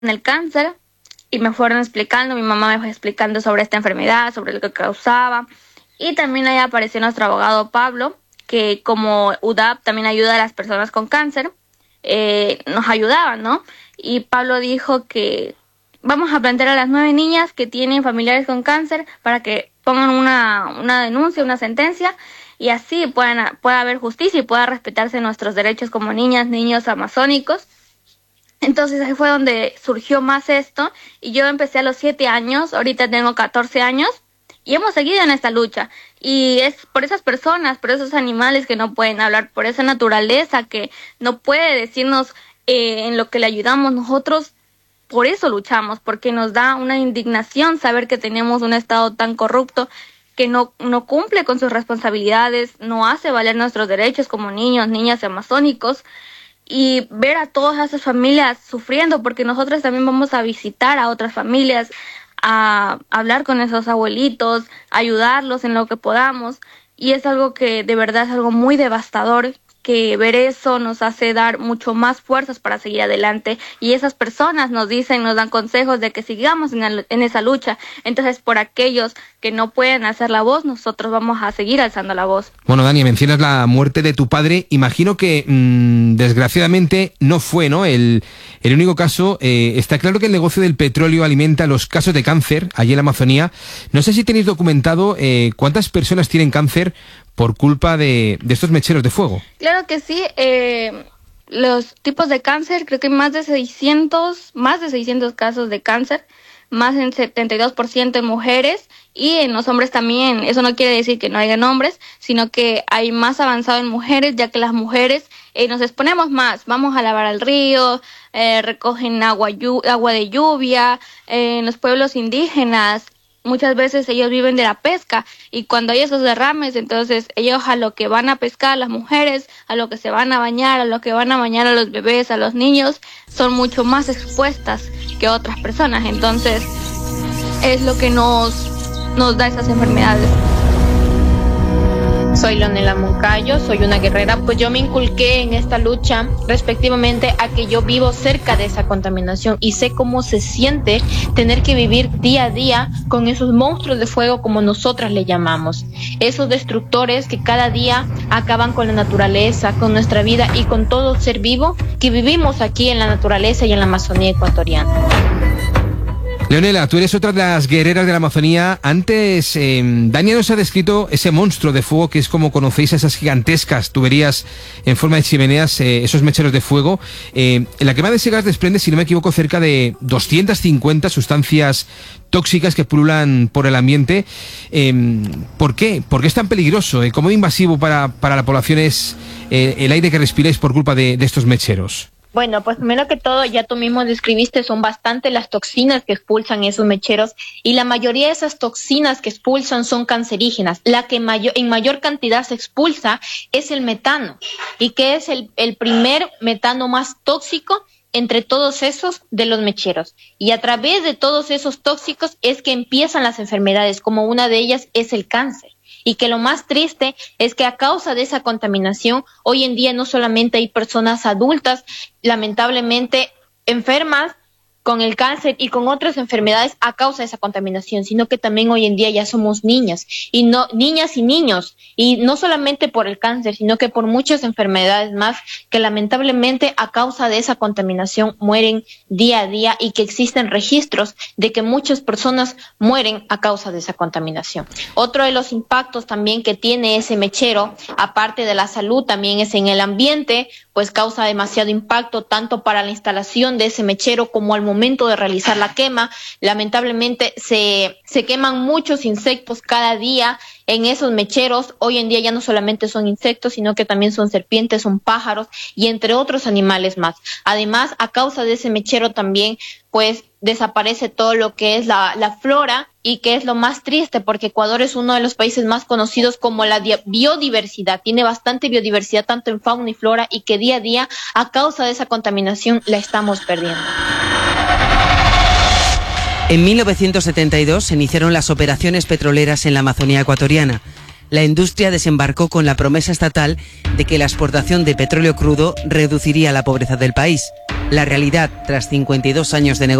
el cáncer y me fueron explicando, mi mamá me fue explicando sobre esta enfermedad, sobre lo que causaba. Y también ahí apareció nuestro abogado Pablo, que como UDAP también ayuda a las personas con cáncer, nos ayudaba, ¿no? Y Pablo dijo que vamos a plantear a las 9 niñas que tienen familiares con cáncer para que pongan una denuncia, una sentencia, y así pueda haber justicia y pueda respetarse nuestros derechos como niñas, niños amazónicos. Entonces ahí fue donde surgió más esto, y yo empecé a los 7 años, ahorita tengo 14 años, y hemos seguido en esta lucha. Y es por esas personas, por esos animales que no pueden hablar, por esa naturaleza que no puede decirnos en lo que le ayudamos nosotros. Por eso luchamos, porque nos da una indignación saber que tenemos un Estado tan corrupto que no cumple con sus responsabilidades, no hace valer nuestros derechos como niños, niñas amazónicos, y ver a todas esas familias sufriendo, porque nosotros también vamos a visitar a otras familias, a hablar con esos abuelitos, ayudarlos en lo que podamos, y es algo que de verdad es algo muy devastador, que ver eso nos hace dar mucho más fuerzas para seguir adelante, y esas personas nos dan consejos de que sigamos en esa lucha. Entonces, por aquellos que no pueden hacer la voz, nosotros vamos a seguir alzando la voz. Bueno, Dani, mencionas la muerte de tu padre. Imagino que desgraciadamente no fue, ¿no?, el único caso. Está claro que el negocio del petróleo alimenta los casos de cáncer allí en la Amazonía. No sé si tenéis documentado cuántas personas tienen cáncer por culpa de estos mecheros de fuego. Claro que sí. Los tipos de cáncer, creo que hay más de 600 casos de cáncer, más del 72% en mujeres, y en los hombres también. Eso no quiere decir que no haya hombres, sino que hay más avanzado en mujeres, ya que las mujeres nos exponemos más. Vamos a lavar al río, recogen agua de lluvia, en los pueblos indígenas. Muchas veces ellos viven de la pesca, y cuando hay esos derrames, entonces ellos a lo que van a pescar, las mujeres, a lo que se van a bañar, a lo que van a bañar a los bebés, a los niños, son mucho más expuestas que otras personas. Entonces es lo que nos da esas enfermedades. Soy Leonela Moncayo, soy una guerrera. Pues yo me inculqué en esta lucha respectivamente a que yo vivo cerca de esa contaminación y sé cómo se siente tener que vivir día a día con esos monstruos de fuego, como nosotras le llamamos, esos destructores que cada día acaban con la naturaleza, con nuestra vida y con todo ser vivo que vivimos aquí en la naturaleza y en la Amazonía ecuatoriana. Leonela, tú eres otra de las guerreras de la Amazonía. Antes, Dani nos ha descrito ese monstruo de fuego que es como conocéis esas gigantescas tuberías en forma de chimeneas, esos mecheros de fuego. En la quema de ese gas desprende, si no me equivoco, cerca de 250 sustancias tóxicas que pululan por el ambiente. ¿Por qué? ¿Por qué es tan peligroso? ¿Cómo de invasivo para la población es el aire que respiráis por culpa de estos mecheros? Bueno, pues primero que todo, ya tú mismo describiste, son bastante las toxinas que expulsan esos mecheros, y la mayoría de esas toxinas que expulsan son cancerígenas. La que en mayor cantidad se expulsa es el metano, y que es el primer metano más tóxico entre todos esos de los mecheros. Y a través de todos esos tóxicos es que empiezan las enfermedades, como una de ellas es el cáncer. Y que lo más triste es que a causa de esa contaminación, hoy en día no solamente hay personas adultas, lamentablemente enfermas con el cáncer y con otras enfermedades a causa de esa contaminación, sino que también hoy en día ya somos niñas y niños, y no solamente por el cáncer, sino que por muchas enfermedades más que lamentablemente a causa de esa contaminación mueren día a día, y que existen registros de que muchas personas mueren a causa de esa contaminación. Otro de los impactos también que tiene ese mechero, aparte de la salud, también es en el ambiente, pues causa demasiado impacto tanto para la instalación de ese mechero como al momento de realizar la quema. Lamentablemente se queman muchos insectos cada día en esos mecheros. Hoy en día ya no solamente son insectos, sino que también son serpientes, son pájaros y entre otros animales más. Además, a causa de ese mechero también pues desaparece todo lo que es la flora, y que es lo más triste porque Ecuador es uno de los países más conocidos como la biodiversidad. Tiene bastante biodiversidad tanto en fauna y flora, y que día a día a causa de esa contaminación la estamos perdiendo. En 1972 se iniciaron las operaciones petroleras en la Amazonía ecuatoriana. La industria desembarcó con la promesa estatal de que la exportación de petróleo crudo reduciría la pobreza del país. La realidad, tras 52 años de